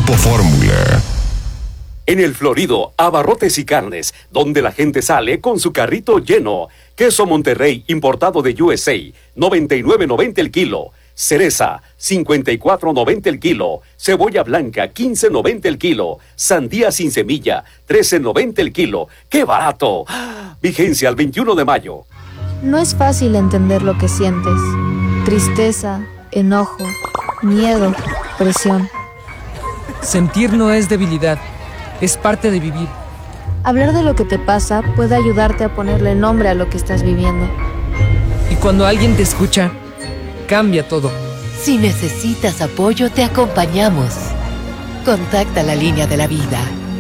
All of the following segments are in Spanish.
Grupo Fórmula. En el Florido, abarrotes y carnes, donde la gente sale con su carrito lleno. Queso Monterrey, importado de USA, 99.90 el kilo. Cereza, 54.90 el kilo. Cebolla blanca, 15.90 el kilo. Sandía sin semilla, 13.90 el kilo. ¡Qué barato! Vigencia al 21 de mayo. No es fácil entender lo que sientes. Tristeza, enojo, miedo, presión. Sentir no es debilidad, es parte de vivir. Hablar de lo que te pasa puede ayudarte a ponerle nombre a lo que estás viviendo. Y cuando alguien te escucha, cambia todo. Si necesitas apoyo, te acompañamos. Contacta la línea de la vida.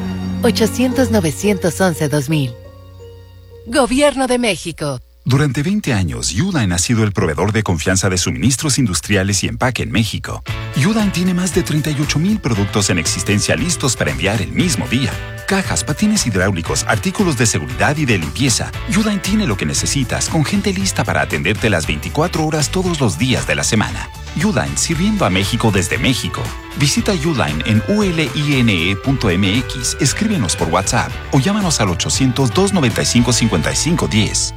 800-911-2000. Gobierno de México. Durante 20 años, Uline ha sido el proveedor de confianza de suministros industriales y empaque en México. Uline tiene más de 38,000 productos en existencia listos para enviar el mismo día. Cajas, patines hidráulicos, artículos de seguridad y de limpieza. Uline tiene lo que necesitas, con gente lista para atenderte las 24 horas todos los días de la semana. Uline, sirviendo a México desde México. Visita Uline en uline.mx, escríbenos por WhatsApp o llámanos al 800-295-5510.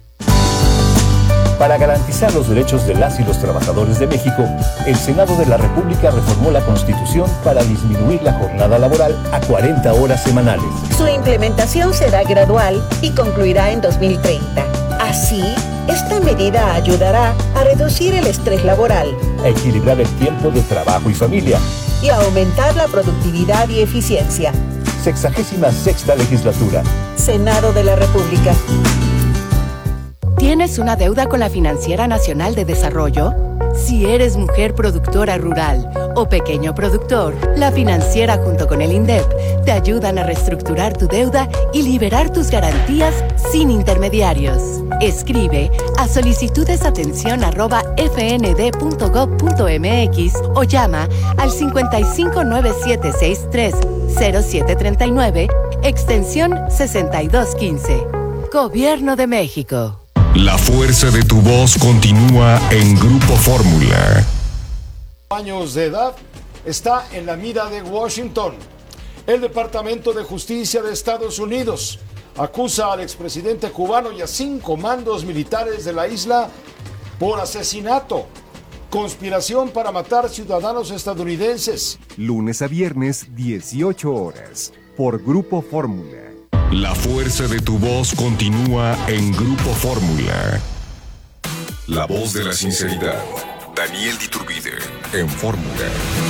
Para garantizar los derechos de las y los trabajadores de México, el Senado de la República reformó la Constitución para disminuir la jornada laboral a 40 horas semanales. Su implementación será gradual y concluirá en 2030. Así, esta medida ayudará a reducir el estrés laboral, a equilibrar el tiempo de trabajo y familia y a aumentar la productividad y eficiencia. 66ª Legislatura. Senado de la República. ¿Tienes una deuda con la Financiera Nacional de Desarrollo? Si eres mujer productora rural o pequeño productor, la financiera junto con el INDEP te ayudan a reestructurar tu deuda y liberar tus garantías sin intermediarios. Escribe a solicitudesatención@fnd.gov.mx o llama al 5597630739, extensión 6215. Gobierno de México. La fuerza de tu voz continúa en Grupo Fórmula. Años de edad está en la mira de Washington. El Departamento de Justicia de Estados Unidos acusa al expresidente cubano y a 5 mandos militares de la isla por asesinato, conspiración para matar ciudadanos estadounidenses. Lunes a viernes, 18 horas, por Grupo Fórmula. La fuerza de tu voz continúa en Grupo Fórmula. La voz de la sinceridad. Daniel Diturbide en Fórmula.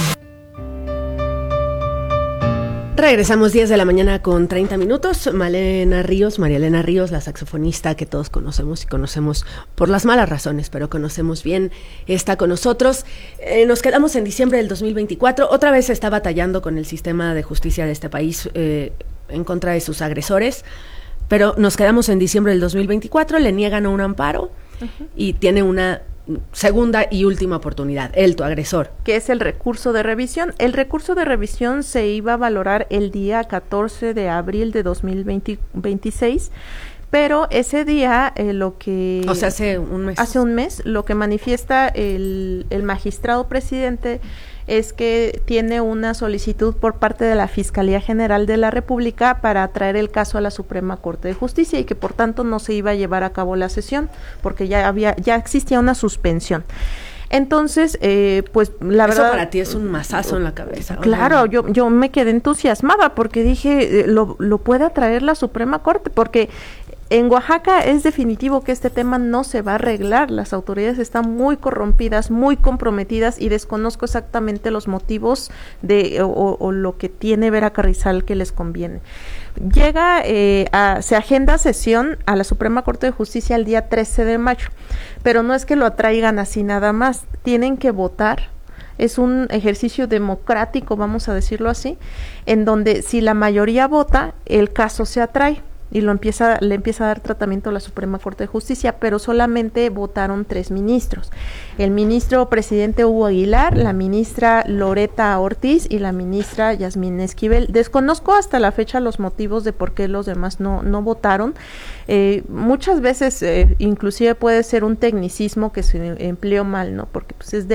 Regresamos 10 de la mañana con 30 minutos. María Elena Ríos, la saxofonista que todos conocemos y conocemos por las malas razones, pero conocemos bien, está con nosotros. Nos quedamos en diciembre del 2024. Otra vez se está batallando con el sistema de justicia de este país en contra de sus agresores, pero nos quedamos en diciembre del 2024, le niegan un amparo y tiene una segunda y última oportunidad, tu agresor. Que es el recurso de revisión. El recurso de revisión se iba a valorar el día 14 de abril de 2026, pero ese día lo que... O sea, hace un mes. Hace un mes, lo que manifiesta el magistrado presidente es que tiene una solicitud por parte de la Fiscalía General de la República para traer el caso a la Suprema Corte de Justicia y que por tanto no se iba a llevar a cabo la sesión porque ya existía una suspensión. Entonces, pues la verdad... Eso para ti es un mazazo en la cabeza. Claro, yo me quedé entusiasmada porque dije, lo puede traer la Suprema Corte, porque en Oaxaca es definitivo que este tema no se va a arreglar. Las autoridades están muy corrompidas, muy comprometidas y desconozco exactamente los motivos o lo que tiene Vera Carrizal que les conviene. Se agenda sesión a la Suprema Corte de Justicia el día 13 de mayo, pero no es que lo atraigan así nada más, tienen que votar. Es un ejercicio democrático, vamos a decirlo así, en donde si la mayoría vota, el caso se atrae y le empieza a dar tratamiento a la Suprema Corte de Justicia, pero solamente votaron 3 ministros. El ministro presidente Hugo Aguilar, la ministra Loreta Ortiz y la ministra Yasmín Esquivel. Desconozco hasta la fecha los motivos de por qué los demás no votaron. Muchas veces inclusive puede ser un tecnicismo que se empleó mal, ¿no? Porque pues es